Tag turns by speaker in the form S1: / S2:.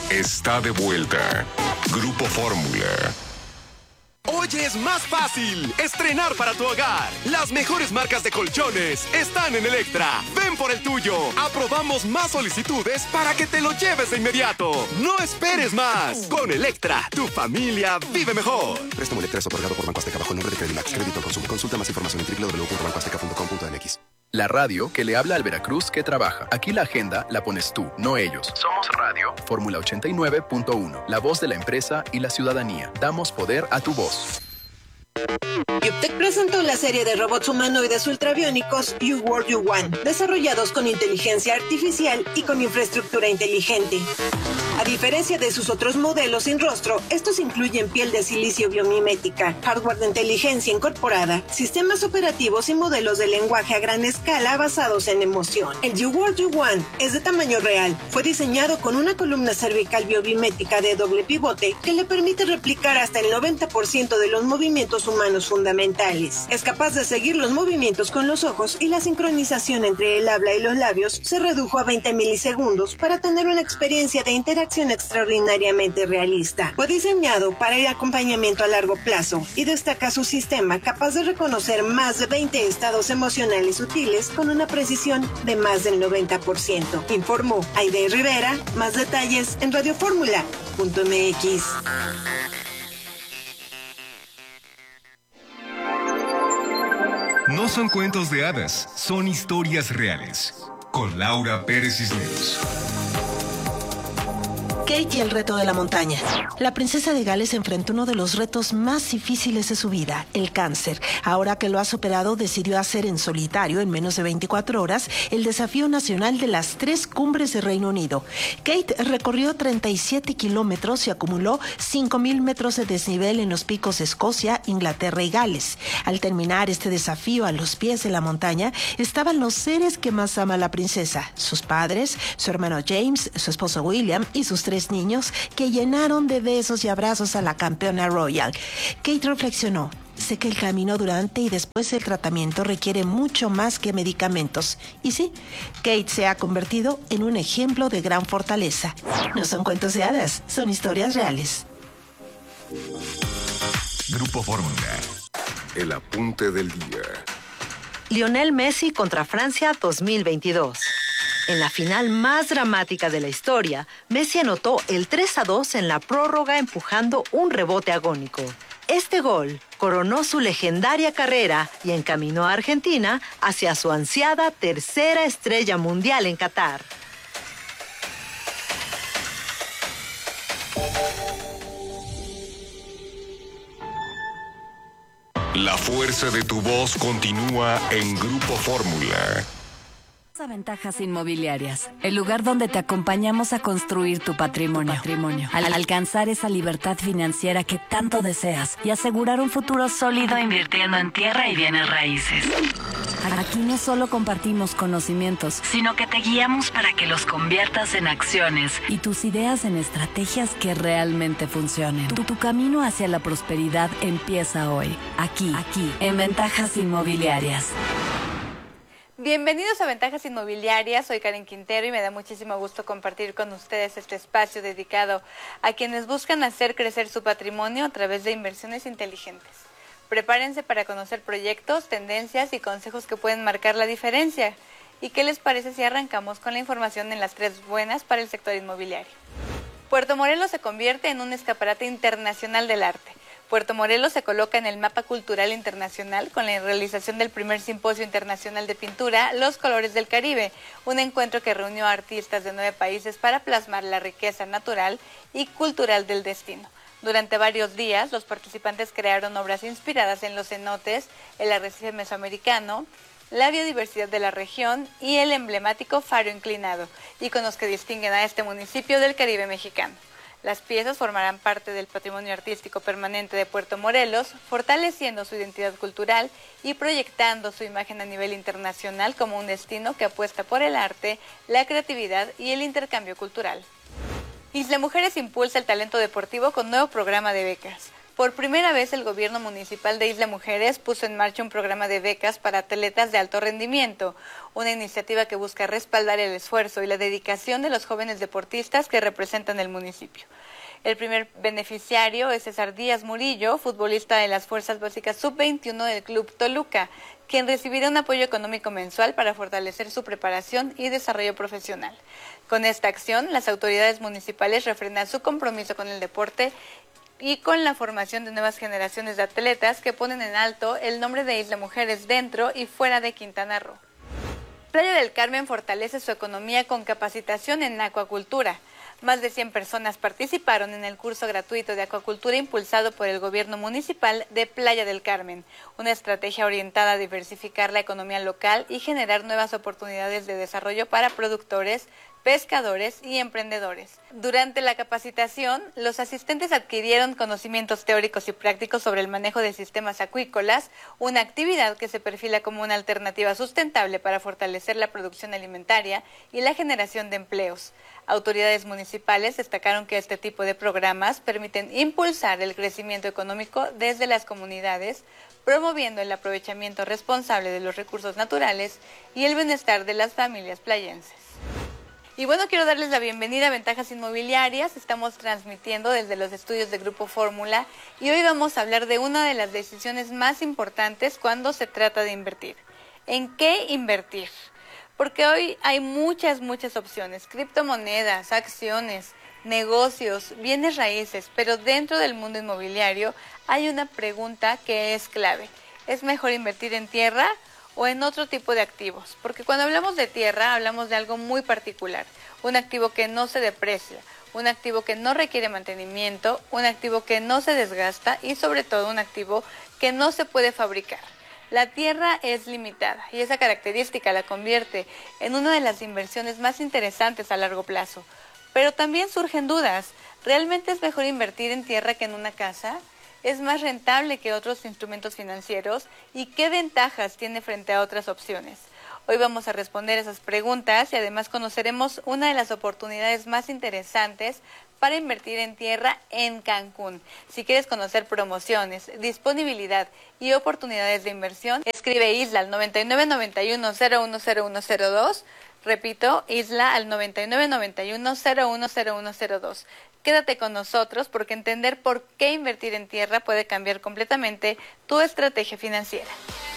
S1: está de vuelta. Grupo Fórmula.
S2: Hoy es más fácil estrenar para tu hogar. Las mejores marcas de colchones están en Electra. Ven por el tuyo. Aprobamos más solicitudes para que te lo lleves de inmediato. No esperes más. Con Electra, tu familia vive mejor. Préstamo Electra es otorgado por Banco Azteca bajo el nombre de Credimax. Crédito al consumo. Consulta más información en www.bancoazteca.com.mx.
S3: La radio que le habla al Veracruz que trabaja. Aquí la agenda la pones tú, no ellos. Somos Radio Fórmula 89.1, la voz de la empresa y la ciudadanía. Damos poder a tu voz.
S4: Yuptec presentó la serie de robots humanoides ultrabiónicos You World You Want, desarrollados con inteligencia artificial y con infraestructura inteligente. A diferencia de sus otros modelos sin rostro, estos incluyen piel de silicio biomimética, hardware de inteligencia incorporada, sistemas operativos y modelos de lenguaje a gran escala basados en emoción. El You World You Want es de tamaño real. Fue diseñado con una columna cervical biomimética de doble pivote que le permite replicar hasta el 90% de los movimientos humanos fundamentales. Es capaz de seguir los movimientos con los ojos y la sincronización entre el habla y los labios se redujo a 20 milisegundos para tener una experiencia de interacción extraordinariamente realista. Fue diseñado para el acompañamiento a largo plazo y destaca su sistema capaz de reconocer más de 20 estados emocionales sutiles con una precisión de más del 90%. Informó Aide Rivera. Más detalles en radioformula.mx.
S1: No son cuentos de hadas, son historias reales. Con Laura Pérez Cisneros.
S5: Kate y el reto de la montaña. La princesa de Gales enfrentó uno de los retos más difíciles de su vida, el cáncer. Ahora que lo ha superado, decidió hacer en solitario, en menos de 24 horas, el desafío nacional de las 3 cumbres de Reino Unido. Kate recorrió 37 kilómetros y acumuló 5,000 metros de desnivel en los picos de Escocia, Inglaterra y Gales. Al terminar este desafío a los pies de la montaña, estaban los seres que más ama la princesa, sus padres, su hermano James, su esposo William y sus 3 niños que llenaron de besos y abrazos a la campeona royal. Kate reflexionó: sé que el camino durante y después del tratamiento requiere mucho más que medicamentos. Y sí, Kate se ha convertido en un ejemplo de gran fortaleza. No son cuentos de hadas, son historias reales.
S1: Grupo Fórmula. El apunte del día.
S6: Lionel Messi contra Francia 2022. En la final más dramática de la historia, Messi anotó el 3-2 en la prórroga empujando un rebote agónico. Este gol coronó su legendaria carrera y encaminó a Argentina hacia su ansiada tercera estrella mundial en Qatar.
S1: La fuerza de tu voz continúa en Grupo Fórmula.
S7: Ventajas Inmobiliarias, el lugar donde te acompañamos a construir tu patrimonio. Al alcanzar esa libertad financiera que tanto deseas y asegurar un futuro sólido invirtiendo en tierra y bienes raíces. Aquí no solo compartimos conocimientos, sino que te guiamos para que los conviertas en acciones y tus ideas en estrategias que realmente funcionen. Tu camino hacia la prosperidad empieza hoy, aquí, en Ventajas Inmobiliarias.
S8: Bienvenidos a Ventajas Inmobiliarias, soy Karen Quintero y me da muchísimo gusto compartir con ustedes este espacio dedicado a quienes buscan hacer crecer su patrimonio a través de inversiones inteligentes. Prepárense para conocer proyectos, tendencias y consejos que pueden marcar la diferencia. ¿Y qué les parece si arrancamos con la información en las 3 buenas para el sector inmobiliario? Puerto Morelos se convierte en un escaparate internacional del arte. Puerto Morelos se coloca en el mapa cultural internacional con la realización del primer simposio internacional de pintura Los Colores del Caribe, un encuentro que reunió a artistas de 9 países para plasmar la riqueza natural y cultural del destino. Durante varios días, los participantes crearon obras inspiradas en los cenotes, el arrecife mesoamericano, la biodiversidad de la región y el emblemático Faro Inclinado, íconos que distinguen a este municipio del Caribe mexicano. Las piezas formarán parte del patrimonio artístico permanente de Puerto Morelos, fortaleciendo su identidad cultural y proyectando su imagen a nivel internacional como un destino que apuesta por el arte, la creatividad y el intercambio cultural. Isla Mujeres impulsa el talento deportivo con nuevo programa de becas. Por primera vez, el gobierno municipal de Isla Mujeres puso en marcha un programa de becas para atletas de alto rendimiento, una iniciativa que busca respaldar el esfuerzo y la dedicación de los jóvenes deportistas que representan el municipio. El primer beneficiario es César Díaz Murillo, futbolista de las Fuerzas Básicas Sub-21 del Club Toluca, quien recibirá un apoyo económico mensual para fortalecer su preparación y desarrollo profesional. Con esta acción, las autoridades municipales refrendan su compromiso con el deporte y con la formación de nuevas generaciones de atletas que ponen en alto el nombre de Isla Mujeres dentro y fuera de Quintana Roo. Playa del Carmen fortalece su economía con capacitación en acuacultura. Más de 100 personas participaron en el curso gratuito de acuacultura impulsado por el gobierno municipal de Playa del Carmen, una estrategia orientada a diversificar la economía local y generar nuevas oportunidades de desarrollo para productores, pescadores y emprendedores. Durante la capacitación, los asistentes adquirieron conocimientos teóricos y prácticos sobre el manejo de sistemas acuícolas, una actividad que se perfila como una alternativa sustentable para fortalecer la producción alimentaria y la generación de empleos. Autoridades municipales destacaron que este tipo de programas permiten impulsar el crecimiento económico desde las comunidades, promoviendo el aprovechamiento responsable de los recursos naturales y el bienestar de las familias playenses. Y bueno, quiero darles la bienvenida a Ventajas Inmobiliarias. Estamos transmitiendo desde los estudios de Grupo Fórmula y hoy vamos a hablar de una de las decisiones más importantes cuando se trata de invertir. ¿En qué invertir? Porque hoy hay muchas opciones, criptomonedas, acciones, negocios, bienes raíces, pero dentro del mundo inmobiliario hay una pregunta que es clave. ¿Es mejor invertir en tierra o en otro tipo de activos? Porque cuando hablamos de tierra hablamos de algo muy particular, un activo que no se deprecia, un activo que no requiere mantenimiento, un activo que no se desgasta y sobre todo un activo que no se puede fabricar. La tierra es limitada y esa característica la convierte en una de las inversiones más interesantes a largo plazo. Pero también surgen dudas. ¿Realmente es mejor invertir en tierra que en una casa? ¿Es más rentable que otros instrumentos financieros? ¿Y qué ventajas tiene frente a otras opciones? Hoy vamos a responder esas preguntas y además conoceremos una de las oportunidades más interesantes para invertir en tierra en Cancún. Si quieres conocer promociones, disponibilidad y oportunidades de inversión, escribe Isla al 9991-010102. Repito, Isla al 9991-010102. Quédate con nosotros porque entender por qué invertir en tierra puede cambiar completamente tu estrategia financiera.